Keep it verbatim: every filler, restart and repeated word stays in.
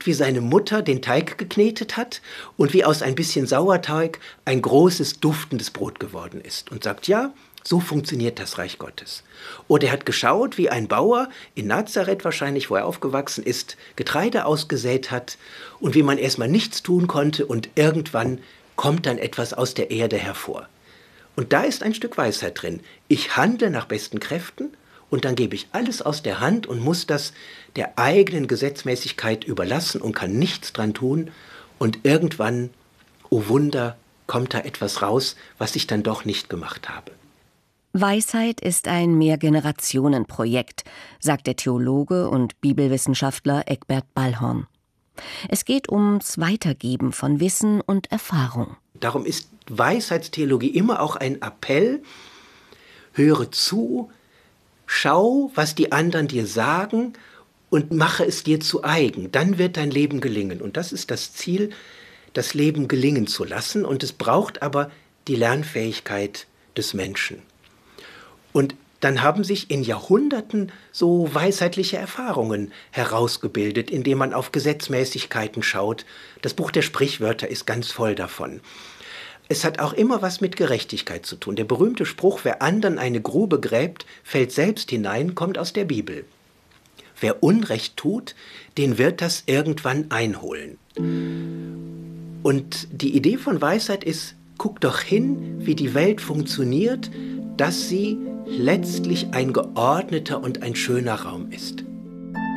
wie seine Mutter den Teig geknetet hat und wie aus ein bisschen Sauerteig ein großes, duftendes Brot geworden ist. Und sagt, ja, so funktioniert das Reich Gottes. Oder er hat geschaut, wie ein Bauer in Nazareth wahrscheinlich, wo er aufgewachsen ist, Getreide ausgesät hat und wie man erstmal nichts tun konnte und irgendwann kommt dann etwas aus der Erde hervor. Und da ist ein Stück Weisheit drin. Ich handle nach besten Kräften und dann gebe ich alles aus der Hand und muss das der eigenen Gesetzmäßigkeit überlassen und kann nichts dran tun. Und irgendwann, oh Wunder, kommt da etwas raus, was ich dann doch nicht gemacht habe. Weisheit ist ein Mehrgenerationenprojekt, sagt der Theologe und Bibelwissenschaftler Egbert Ballhorn. Es geht ums Weitergeben von Wissen und Erfahrung. Darum ist Weisheitstheologie immer auch ein Appell, höre zu, schau, was die anderen dir sagen und mache es dir zu eigen. Dann wird dein Leben gelingen. Und das ist das Ziel, das Leben gelingen zu lassen. Und es braucht aber die Lernfähigkeit des Menschen. Und dann haben sich in Jahrhunderten so weisheitliche Erfahrungen herausgebildet, indem man auf Gesetzmäßigkeiten schaut. Das Buch der Sprichwörter ist ganz voll davon. Es hat auch immer was mit Gerechtigkeit zu tun. Der berühmte Spruch, wer anderen eine Grube gräbt, fällt selbst hinein, kommt aus der Bibel. Wer Unrecht tut, den wird das irgendwann einholen. Und die Idee von Weisheit ist, guck doch hin, wie die Welt funktioniert, dass sie letztlich ein geordneter und ein schöner Raum ist.